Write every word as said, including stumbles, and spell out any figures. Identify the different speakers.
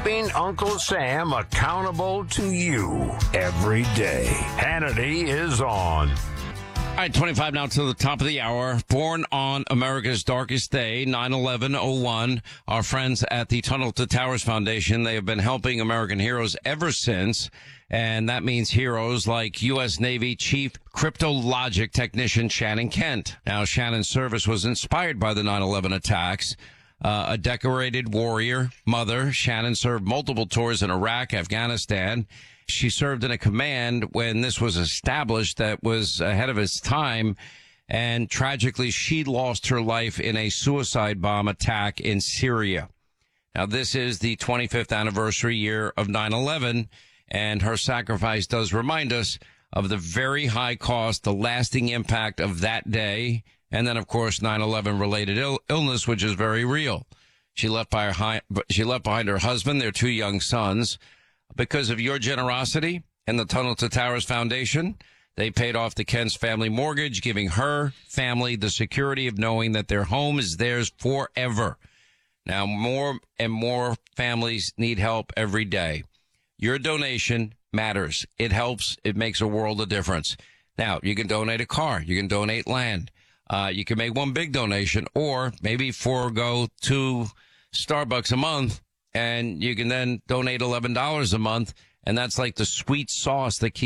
Speaker 1: keeping Uncle Sam accountable to you every day. Hannity is on.
Speaker 2: All right, twenty-five now to the top of the hour. Born on America's darkest day, nine eleven oh one. Our friends at the Tunnel to Towers Foundation, they have been helping American heroes ever since. And that means heroes like U S. Navy Chief Cryptologic Technician Shannon Kent. Now, Shannon's service was inspired by the nine eleven attacks. Uh, a decorated warrior mother, Shannon served multiple tours in Iraq, Afghanistan. She served in a command when this was established that was ahead of its time. And tragically, she lost her life in a suicide bomb attack in Syria. Now, this is the twenty-fifth anniversary year of nine eleven, and her sacrifice does remind us of the very high cost, the lasting impact of that day. And then, of course, nine eleven related Ill- illness, which is very real. She left by her, she left behind her husband, their two young sons. Because of your generosity and the Tunnel to Towers Foundation, they paid off the Kent's family mortgage, giving her family the security of knowing that their home is theirs forever. Now, more and more families need help every day. Your donation matters. It helps. It makes a world of difference. Now, you can donate a car. You can donate land. Uh, you can make one big donation, or maybe forego two Starbucks a month, and you can then donate eleven dollars a month, and that's like the sweet sauce that keeps